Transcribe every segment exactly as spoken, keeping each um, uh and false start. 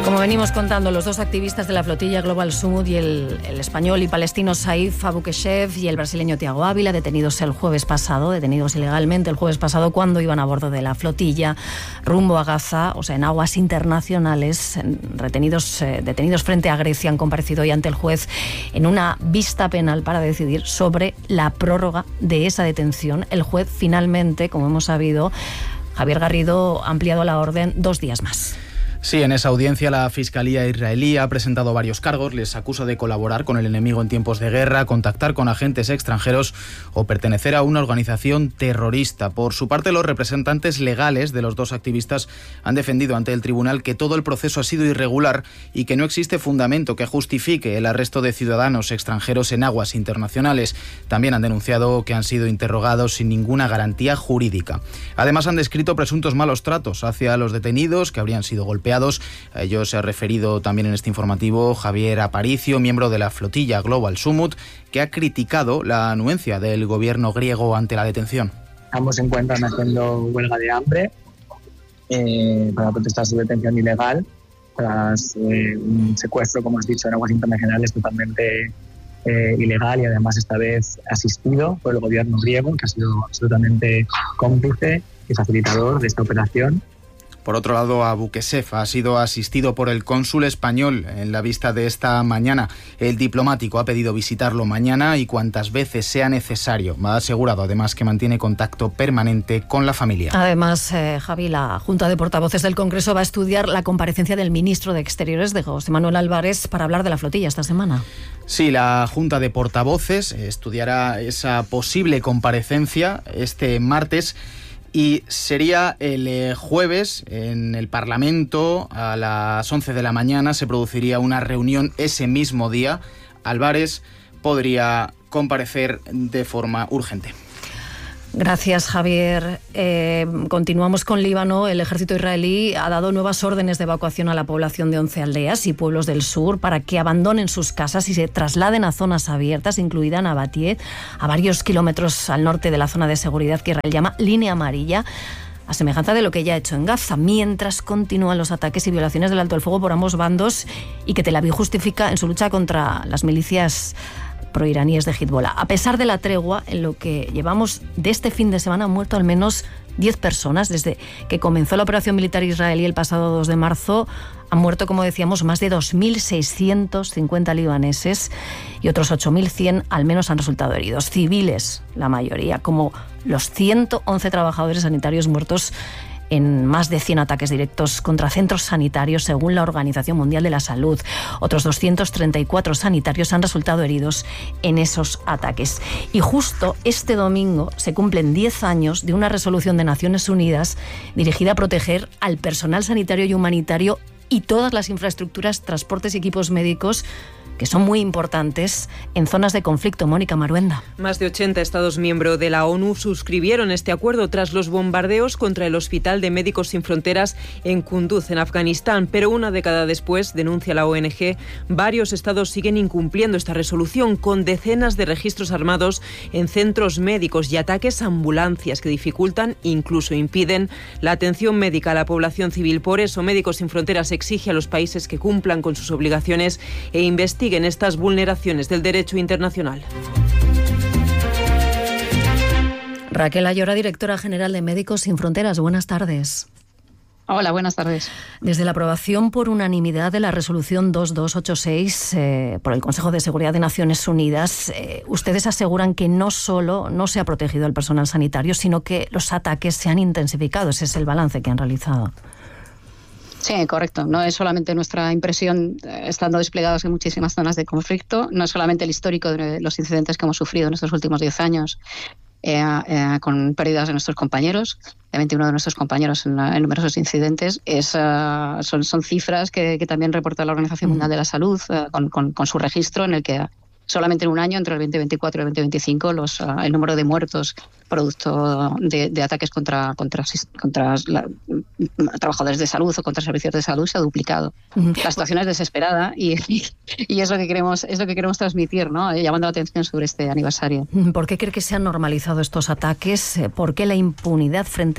Como venimos contando, los dos activistas de la flotilla Global Summit y el, el español y palestino Saif Abukeshev y el brasileño Tiago Ávila, detenidos el jueves pasado, detenidos ilegalmente el jueves pasado cuando iban a bordo de la flotilla rumbo a Gaza, o sea, en aguas internacionales, retenidos, eh, detenidos frente a Grecia, han comparecido hoy ante el juez en una vista penal para decidir sobre la prórroga de esa detención. El juez finalmente, como hemos sabido, Javier Garrido, ha ampliado la orden dos días más. Sí, en esa audiencia la Fiscalía israelí ha presentado varios cargos. Les acusa de colaborar con el enemigo en tiempos de guerra, contactar con agentes extranjeros o pertenecer a una organización terrorista. Por su parte, los representantes legales de los dos activistas han defendido ante el tribunal que todo el proceso ha sido irregular y que no existe fundamento que justifique el arresto de ciudadanos extranjeros en aguas internacionales. También han denunciado que han sido interrogados sin ninguna garantía jurídica. Además, han descrito presuntos malos tratos hacia los detenidos, que habrían sido golpeados. A ellos se ha referido también en este informativo Javier Aparicio, miembro de la flotilla Global Summit, que ha criticado la anuencia del gobierno griego ante la detención. Ambos se encuentran haciendo huelga de hambre eh, para protestar su detención ilegal tras eh, un secuestro, como has dicho, en aguas internacionales totalmente eh, ilegal y además esta vez asistido por el gobierno griego, que ha sido absolutamente cómplice y facilitador de esta operación. Por otro lado, Abukeshev ha sido asistido por el cónsul español en la vista de esta mañana. El diplomático ha pedido visitarlo mañana y cuantas veces sea necesario. Ha asegurado además que mantiene contacto permanente con la familia. Además, eh, Javi, la Junta de Portavoces del Congreso va a estudiar la comparecencia del ministro de Exteriores, de José Manuel Álvarez, para hablar de la flotilla esta semana. Sí, la Junta de Portavoces estudiará esa posible comparecencia este martes. Y sería el eh, jueves en el Parlamento a las once de la mañana. Se produciría una reunión ese mismo día. Álvarez podría comparecer de forma urgente. Gracias, Javier. Eh, continuamos con Líbano. El ejército israelí ha dado nuevas órdenes de evacuación a la población de once aldeas y pueblos del sur para que abandonen sus casas y se trasladen a zonas abiertas, incluida Nabatieh, a varios kilómetros al norte de la zona de seguridad que Israel llama Línea Amarilla, a semejanza de lo que ya ha hecho en Gaza, mientras continúan los ataques y violaciones del alto el fuego por ambos bandos y que Tel Aviv justifica en su lucha contra las milicias proiraníes de Hezbollah. A pesar de la tregua, en lo que llevamos de este fin de semana han muerto al menos diez personas. Desde que comenzó la operación militar israelí el pasado dos de marzo, han muerto, como decíamos, más de dos mil seiscientos cincuenta libaneses y otros ocho mil cien al menos han resultado heridos. Civiles, la mayoría, como los ciento once trabajadores sanitarios muertos en más de cien ataques directos contra centros sanitarios, según la Organización Mundial de la Salud. Otros doscientos treinta y cuatro sanitarios han resultado heridos en esos ataques. Y justo este domingo se cumplen diez años de una resolución de Naciones Unidas dirigida a proteger al personal sanitario y humanitario y todas las infraestructuras, transportes y equipos médicos que son muy importantes en zonas de conflicto. Mónica Maruenda. Más de ochenta Estados miembros de la ONU suscribieron este acuerdo tras los bombardeos contra el Hospital de Médicos Sin Fronteras en Kunduz, en Afganistán. Pero una década después, denuncia la O N G, varios estados siguen incumpliendo esta resolución, con decenas de registros armados en centros médicos y ataques a ambulancias que dificultan, incluso impiden, la atención médica a la población civil. Por eso, Médicos Sin Fronteras exige a los países que cumplan con sus obligaciones e investiguen en estas vulneraciones del derecho internacional. Raquel Ayora, directora general de Médicos Sin Fronteras. Buenas tardes. Hola, buenas tardes. Desde la aprobación por unanimidad de la resolución dos mil doscientos ochenta y seis eh, por el Consejo de Seguridad de Naciones Unidas, eh, ustedes aseguran que no solo no se ha protegido al personal sanitario, sino que los ataques se han intensificado. Ese es el balance que han realizado. Sí, correcto. No es solamente nuestra impresión eh, estando desplegados en muchísimas zonas de conflicto, no es solamente el histórico de los incidentes que hemos sufrido en estos últimos diez años eh, eh, con pérdidas de nuestros compañeros, de veintiuno de nuestros compañeros en, en numerosos incidentes. Es, uh, son, son cifras que, que también reporta la Organización Mundial de la Salud uh, con, con, con su registro, en el que solamente en un año, entre el veinte veinticuatro y el veinte veinticinco, los, uh, el número de muertos producto de, de ataques contra, contra, contra la, trabajadores de salud o contra servicios de salud se ha duplicado. Uh-huh. La situación es desesperada y, y es lo que queremos, es lo que queremos transmitir, ¿no? Llamando la atención sobre este aniversario. ¿Por qué cree que se han normalizado estos ataques? ¿Por qué la impunidad frente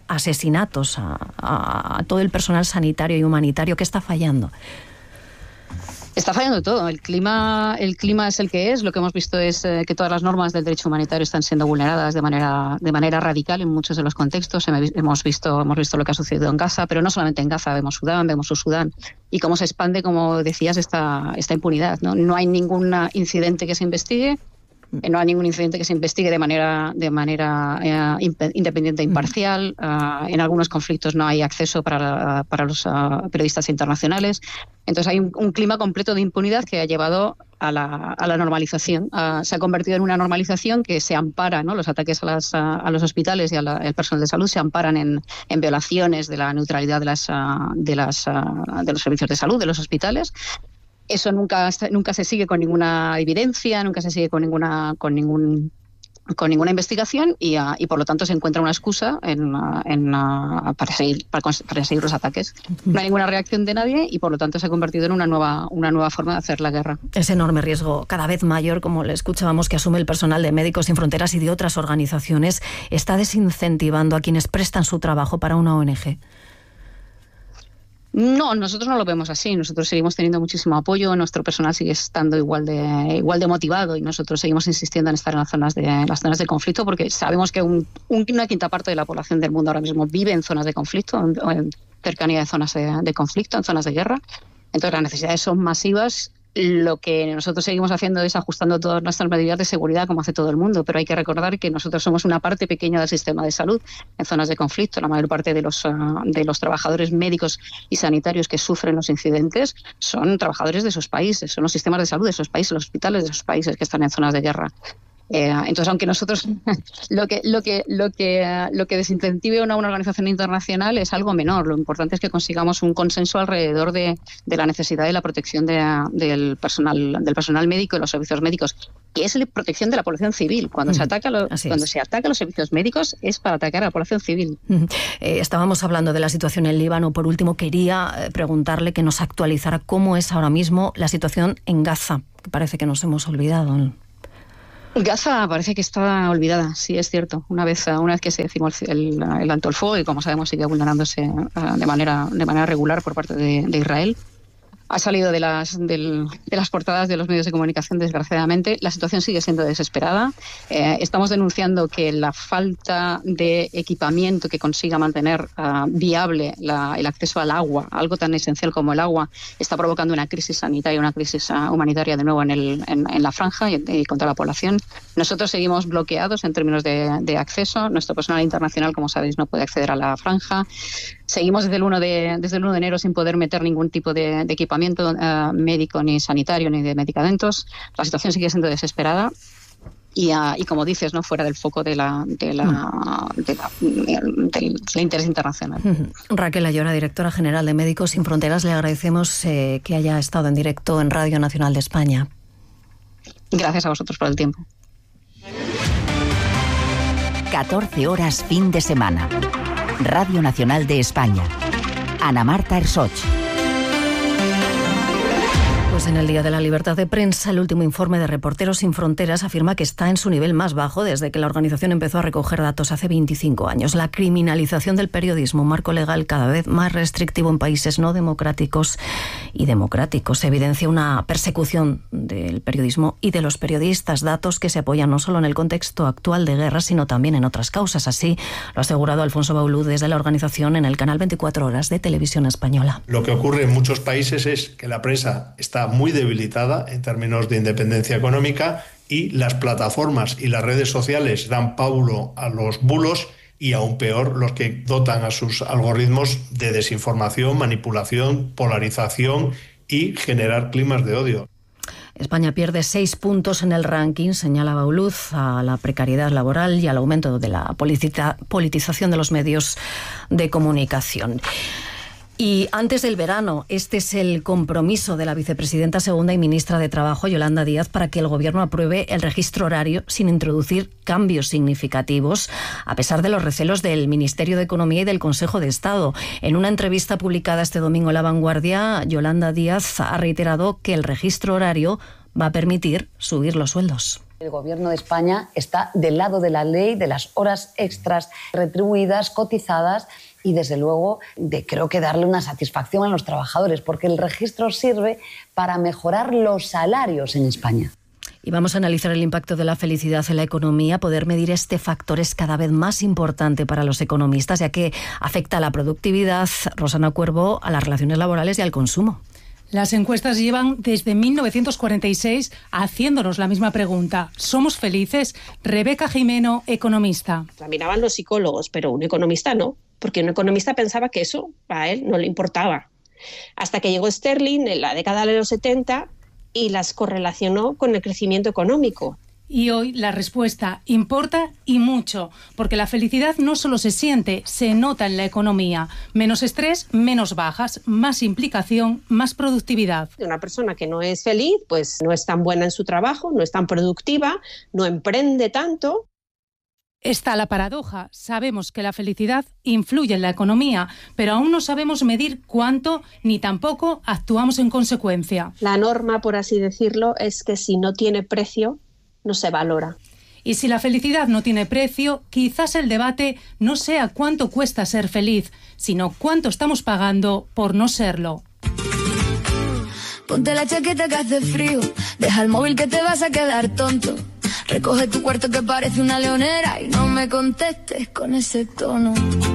asesinatos a, a, a todo el personal sanitario y humanitario. ¿Qué está fallando? Está fallando todo. El clima, el clima es el que es. Lo que hemos visto es eh, que todas las normas del derecho humanitario están siendo vulneradas de manera, de manera radical en muchos de los contextos. Hemos visto, hemos visto lo que ha sucedido en Gaza, pero no solamente en Gaza. Vemos Sudán, vemos Sudán y cómo se expande, como decías, esta, esta impunidad, ¿no? No hay ningún incidente que se investigue. No hay ningún incidente que se investigue de manera de manera eh, independiente e imparcial. Uh, en algunos conflictos no hay acceso para, para los uh, periodistas internacionales. Entonces hay un, un clima completo de impunidad que ha llevado a la, a la normalización. Uh, se ha convertido en una normalización que se ampara, ¿no? Los ataques a, las, a, a los hospitales y al personal de salud se amparan en, en violaciones de la neutralidad de, las, uh, de, las, uh, de los servicios de salud, de los hospitales. Eso nunca, nunca se sigue con ninguna evidencia, nunca se sigue con ninguna, con ningún, con ninguna investigación y, uh, y por lo tanto se encuentra una excusa en, uh, en, uh, para, seguir, para, para seguir los ataques. No hay ninguna reacción de nadie y por lo tanto se ha convertido en una nueva, una nueva forma de hacer la guerra. Ese enorme riesgo cada vez mayor, como le escuchábamos, que asume el personal de Médicos Sin Fronteras y de otras organizaciones, está desincentivando a quienes prestan su trabajo para una O N Ge. No, nosotros no lo vemos así. Nosotros seguimos teniendo muchísimo apoyo, nuestro personal sigue estando igual de igual de motivado y nosotros seguimos insistiendo en estar en las zonas de en las zonas de conflicto porque sabemos que un, un, una quinta parte de la población del mundo ahora mismo vive en zonas de conflicto o en, en cercanía de zonas de, de conflicto, en zonas de guerra. Entonces las necesidades son masivas. Lo que nosotros seguimos haciendo es ajustando todas nuestras medidas de seguridad como hace todo el mundo, pero hay que recordar que nosotros somos una parte pequeña del sistema de salud en zonas de conflicto. La mayor parte de los, uh, de los trabajadores médicos y sanitarios que sufren los incidentes son trabajadores de esos países, son los sistemas de salud de esos países, los hospitales de esos países que están en zonas de guerra. Eh, entonces, aunque nosotros lo que lo que lo que uh, lo que desincentive una, una organización internacional es algo menor, lo importante es que consigamos un consenso alrededor de, de la necesidad de la protección de, del personal del personal médico y los servicios médicos, que es la protección de la población civil. Cuando mm, se ataca lo, cuando se ataca a los servicios médicos es para atacar a la población civil. Mm. Eh, estábamos hablando de la situación en Líbano. Por último, quería eh, preguntarle que nos actualizara cómo es ahora mismo la situación en Gaza, que parece que nos hemos olvidado. Gaza parece que está olvidada, sí, es cierto. Una vez una vez que se decimos el, el alto el fuego y como sabemos sigue vulnerándose uh, de manera de manera regular por parte de, de Israel. Ha salido de las, del, de las portadas de los medios de comunicación, desgraciadamente. La situación sigue siendo desesperada. Eh, estamos denunciando que la falta de equipamiento que consiga mantener uh, viable la, el acceso al agua, algo tan esencial como el agua, está provocando una crisis sanitaria, una crisis uh, humanitaria de nuevo en, el, en, en la franja y, y contra la población. Nosotros seguimos bloqueados en términos de, de acceso. Nuestro personal internacional, como sabéis, no puede acceder a la franja. Seguimos desde el uno de, desde el uno de enero sin poder meter ningún tipo de, de equipamiento uh, médico, ni sanitario, ni de medicamentos. La situación sigue siendo desesperada y, uh, y como dices, no fuera del foco de la, de la, de la, del, del interés internacional. Uh-huh. Raquel Ayora, directora general de Médicos Sin Fronteras, le agradecemos eh, que haya estado en directo en Radio Nacional de España. Gracias a vosotros por el tiempo. catorce horas fin de semana. Radio Nacional de España. Ana Marta Ersoch. Pues en el Día de la Libertad de Prensa, el último informe de Reporteros Sin Fronteras afirma que está en su nivel más bajo desde que la organización empezó a recoger datos hace veinticinco años. La criminalización del periodismo, un marco legal cada vez más restrictivo en países no democráticos y democráticos, evidencia una persecución del periodismo y de los periodistas, datos que se apoyan no solo en el contexto actual de guerra, sino también en otras causas. Así lo ha asegurado Alfonso Baulú desde la organización en el canal veinticuatro horas de Televisión Española. Lo que ocurre en muchos países es que la prensa está muy debilitada en términos de independencia económica y las plataformas y las redes sociales dan paulo a los bulos y aún peor los que dotan a sus algoritmos de desinformación, manipulación, polarización y generar climas de odio. España pierde seis puntos en el ranking, señala Bauluz, a la precariedad laboral y al aumento de la politización de los medios de comunicación. Y antes del verano, este es el compromiso de la vicepresidenta segunda y ministra de Trabajo, Yolanda Díaz, para que el Gobierno apruebe el registro horario sin introducir cambios significativos, a pesar de los recelos del Ministerio de Economía y del Consejo de Estado. En una entrevista publicada este domingo en La Vanguardia, Yolanda Díaz ha reiterado que el registro horario va a permitir subir los sueldos. El Gobierno de España está del lado de la ley, de las horas extras retribuidas, cotizadas y, desde luego, de creo que darle una satisfacción a los trabajadores, porque el registro sirve para mejorar los salarios en España. Y vamos a analizar el impacto de la felicidad en la economía. Poder medir este factor es cada vez más importante para los economistas, ya que afecta a la productividad, Rosana Cuervo, a las relaciones laborales y al consumo. Las encuestas llevan desde mil novecientos cuarenta y seis haciéndonos la misma pregunta. ¿Somos felices? Rebeca Jimeno, economista. La miraban los psicólogos, pero un economista no, porque un economista pensaba que eso a él no le importaba. Hasta que llegó Sterling en la década de los setenta y las correlacionó con el crecimiento económico. Y hoy la respuesta importa y mucho, porque la felicidad no solo se siente, se nota en la economía. Menos estrés, menos bajas, más implicación, más productividad. Una persona que no es feliz, pues no es tan buena en su trabajo, no es tan productiva, no emprende tanto. Está la paradoja. Sabemos que la felicidad influye en la economía, pero aún no sabemos medir cuánto ni tampoco actuamos en consecuencia. La norma, por así decirlo, es que si no tiene precio, no se valora. Y si la felicidad no tiene precio, quizás el debate no sea cuánto cuesta ser feliz, sino cuánto estamos pagando por no serlo. Ponte la chaqueta que hace frío, deja el móvil que te vas a quedar tonto. Recoge tu cuarto que parece una leonera y no me contestes con ese tono.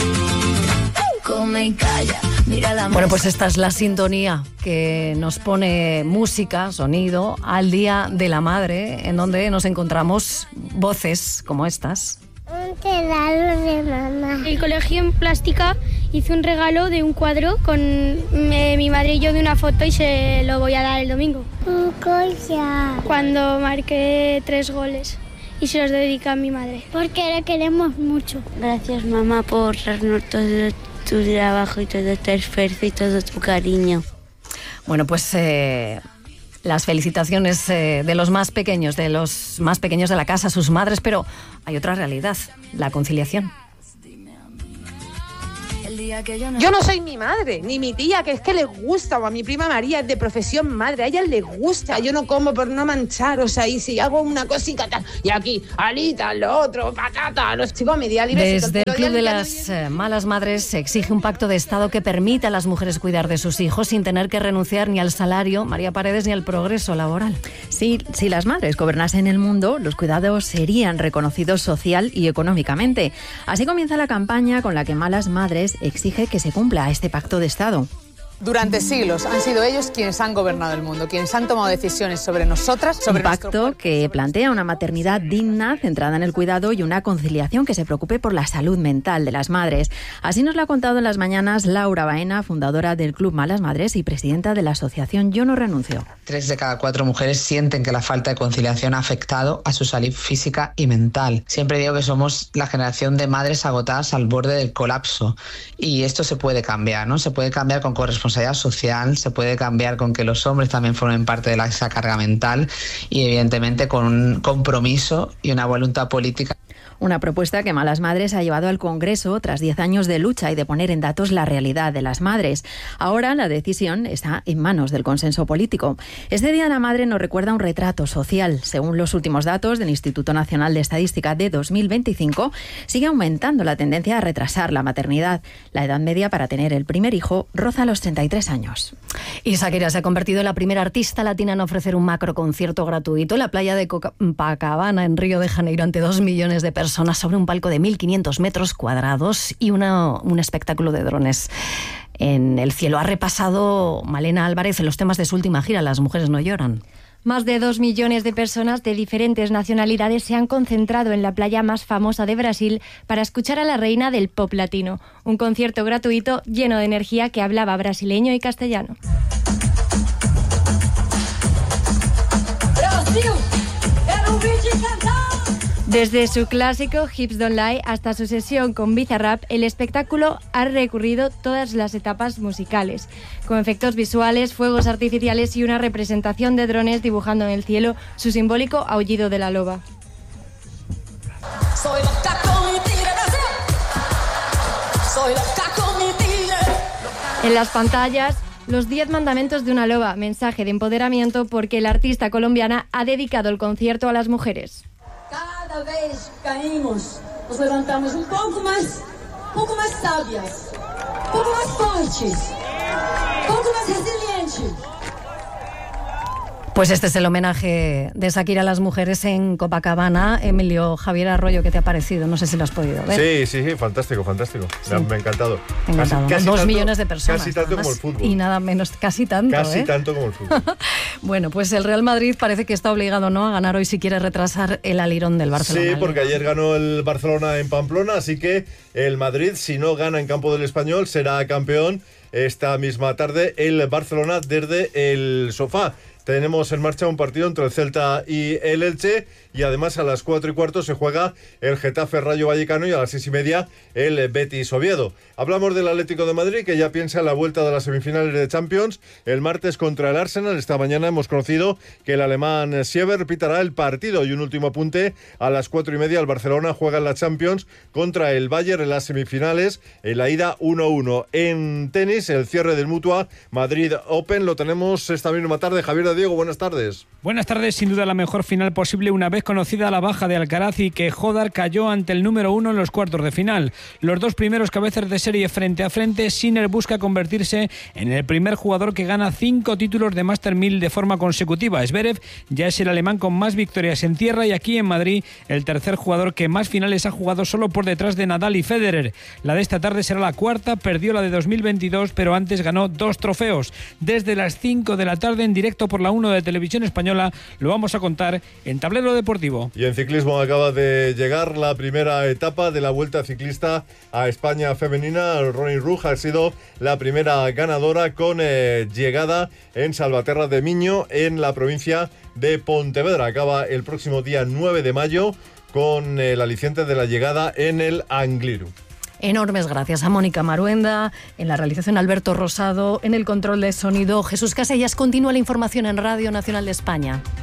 Come y calla, mira la mesa. Bueno, pues esta es la sintonía que nos pone música, sonido, al Día de la Madre, en donde nos encontramos voces como estas. Un regalo de mamá. El colegio en plástica hizo un regalo de un cuadro con eh, mi madre y yo de una foto y se lo voy a dar el domingo. Un collar. Cuando marqué tres goles y se los dedica a mi madre. Porque la queremos mucho. Gracias, mamá, por darnos todo tu trabajo y todo tu esfuerzo y todo tu cariño. Bueno, pues eh, las felicitaciones eh, de los más pequeños, de los más pequeños de la casa, a sus madres, pero hay otra realidad, la conciliación. Yo no soy mi madre, ni mi tía, que es que le gusta, o a mi prima María, es de profesión madre, a ella le gusta. Yo no como por no manchar, o sea, y si hago una cosita tal, y aquí, alitas, lo otro, patata, los chicos, mi día libre. Desde el Club de las no... Malas Madres se exige un pacto de Estado que permita a las mujeres cuidar de sus hijos sin tener que renunciar ni al salario, María Paredes, ni al progreso laboral. Sí, si las madres gobernasen el mundo, los cuidados serían reconocidos social y económicamente. Así comienza la campaña con la que Malas Madres exige que se cumpla este pacto de Estado. Durante siglos han sido ellos quienes han gobernado el mundo, quienes han tomado decisiones sobre nosotras, sobre un pacto que plantea una maternidad digna, centrada en el cuidado y una conciliación que se preocupe por la salud mental de las madres. Así nos lo ha contado en las mañanas Laura Baena, fundadora del Club Malas Madres y presidenta de la asociación Yo no renuncio. Tres de cada cuatro mujeres sienten que la falta de conciliación ha afectado a su salud física y mental. Siempre digo que somos la generación de madres agotadas al borde del colapso y esto se puede cambiar, ¿no? Se puede cambiar con corresponsabilidad social, se puede cambiar con que los hombres también formen parte de la, esa carga mental y evidentemente con un compromiso y una voluntad política. Una propuesta que Malas Madres ha llevado al Congreso tras diez años de lucha y de poner en datos la realidad de las madres. Ahora la decisión está en manos del consenso político. Este Día de la Madre nos recuerda un retrato social. Según los últimos datos del Instituto Nacional de Estadística de dos mil veinticinco, sigue aumentando la tendencia a retrasar la maternidad. La edad media para tener el primer hijo roza los treinta y tres años. Y Shakira se ha convertido en la primera artista latina en ofrecer un macro concierto gratuito en la playa de Copacabana, en Río de Janeiro, ante dos millones de personas sobre un palco de mil quinientos metros cuadrados y una, un espectáculo de drones en el cielo. Ha repasado Malena Álvarez en los temas de su última gira, Las mujeres no lloran. Más de dos millones de personas de diferentes nacionalidades se han concentrado en la playa más famosa de Brasil para escuchar a la reina del pop latino. Un concierto gratuito lleno de energía que hablaba brasileño y castellano. Brasil, era un Desde su clásico Hips Don't Lie hasta su sesión con Bizarrap, el espectáculo ha recurrido todas las etapas musicales, con efectos visuales, fuegos artificiales y una representación de drones dibujando en el cielo su simbólico aullido de la loba. Soy loca con mi tigre, Brasil. Soy loca con mi tigre. En las pantallas, Los diez mandamientos de una loba, mensaje de empoderamiento porque la artista colombiana ha dedicado el concierto a las mujeres. Cada vez caímos, nos levantamos un poco más, un poco más sabias, un poco más fuertes, un poco más resilientes. Pues este es el homenaje de Shakira a las mujeres en Copacabana. Emilio, Javier Arroyo, ¿qué te ha parecido? No sé si lo has podido ver. Sí, sí, sí, fantástico, fantástico. Sí. Me, ha, me ha encantado. encantado. Casi, casi Dos tanto, millones de personas. Casi tanto como el fútbol. Y nada menos, casi tanto. Casi ¿eh? tanto como el fútbol. Bueno, pues el Real Madrid parece que está obligado, ¿no?, a ganar hoy si quiere retrasar el alirón del Barcelona. Sí, porque ayer ganó el Barcelona en Pamplona, así que el Madrid, si no gana en campo del Español, será campeón esta misma tarde el Barcelona desde el sofá. Tenemos en marcha un partido entre el Celta y el Elche y además a las cuatro y cuarto se juega el Getafe Rayo Vallecano y a las seis y media el Betis Oviedo. Hablamos del Atlético de Madrid, que ya piensa en la vuelta de las semifinales de Champions el martes contra el Arsenal. Esta mañana hemos conocido que el alemán Sieber pitará el partido. Y un último apunte: a las cuatro y media el Barcelona juega en la Champions contra el Bayern en las semifinales, en la ida uno uno. En tenis, el cierre del Mutua Madrid Open lo tenemos esta misma tarde. Javier de Diego, buenas tardes. Buenas tardes, sin duda la mejor final posible una vez conocida la baja de Alcaraz y que Hodar cayó ante el número uno en los cuartos de final. Los dos primeros cabezas de serie frente a frente, Sinner busca convertirse en el primer jugador que gana cinco títulos de Master mil de forma consecutiva. Zverev ya es el alemán con más victorias en tierra y aquí en Madrid el tercer jugador que más finales ha jugado, solo por detrás de Nadal y Federer. La de esta tarde será la cuarta, perdió la de dos mil veintidós, pero antes ganó dos trofeos. Desde las cinco de la tarde en directo por la uno de Televisión Española lo vamos a contar en Tablero Deportivo. Y en ciclismo acaba de llegar la primera etapa de la Vuelta Ciclista a España femenina. Ronnie Ruj ha sido la primera ganadora con eh, llegada en Salvaterra de Miño, en la provincia de Pontevedra. Acaba el próximo día nueve de mayo con el aliciente de la llegada en el Angliru. Enormes gracias a Mónica Maruenda, en la realización Alberto Rosado, en el control de sonido Jesús Casellas. Continúa la información en Radio Nacional de España.